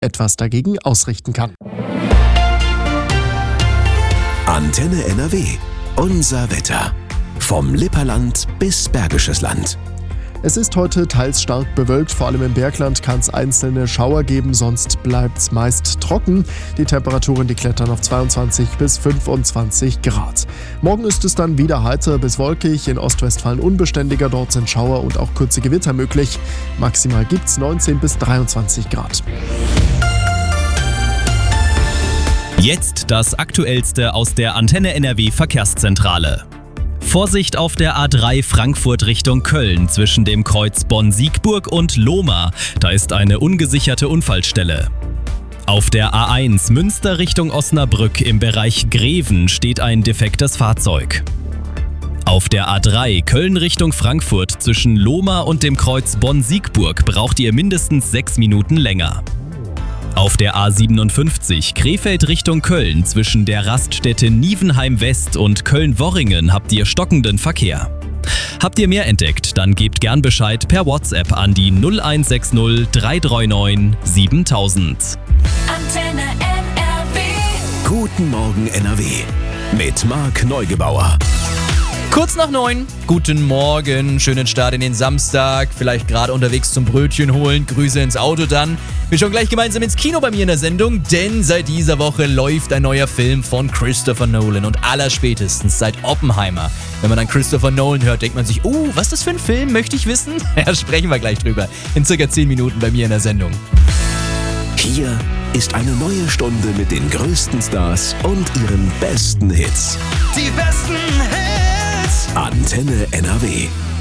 etwas dagegen ausrichten kann. Antenne NRW. Unser Wetter. Vom Lipperland bis Bergisches Land. Es ist heute teils stark bewölkt, vor allem im Bergland kann es einzelne Schauer geben, sonst bleibt es meist trocken. Die Temperaturen, die klettern auf 22 bis 25 Grad. Morgen ist es dann wieder heiter bis wolkig, in Ostwestfalen unbeständiger, dort sind Schauer und auch kurze Gewitter möglich. Maximal gibt es 19 bis 23 Grad. Jetzt das Aktuellste aus der Antenne NRW Verkehrszentrale. Vorsicht auf der A3 Frankfurt Richtung Köln zwischen dem Kreuz Bonn-Siegburg und Lohmar. Da ist eine ungesicherte Unfallstelle. Auf der A1 Münster Richtung Osnabrück im Bereich Greven steht ein defektes Fahrzeug. Auf der A3 Köln Richtung Frankfurt zwischen Lohmar und dem Kreuz Bonn-Siegburg braucht ihr mindestens 6 Minuten länger. Auf der A57 Krefeld Richtung Köln zwischen der Raststätte Nievenheim West und Köln-Worringen habt ihr stockenden Verkehr. Habt ihr mehr entdeckt, dann gebt gern Bescheid per WhatsApp an die 0160 339 7000. Antenne NRW. Guten Morgen NRW. Mit Marc Neugebauer. Kurz nach 9. Guten Morgen, schönen Start in den Samstag. Vielleicht gerade unterwegs zum Brötchen holen. Grüße ins Auto dann. Wir schauen gleich gemeinsam ins Kino bei mir in der Sendung, denn seit dieser Woche läuft ein neuer Film von Christopher Nolan und allerspätestens seit Oppenheimer. Wenn man dann Christopher Nolan hört, denkt man sich, was ist das für ein Film, möchte ich wissen? Ja, sprechen wir gleich drüber. In circa 10 Minuten bei mir in der Sendung. Hier ist eine neue Stunde mit den größten Stars und ihren besten Hits. Die besten Hits. Antenne NRW.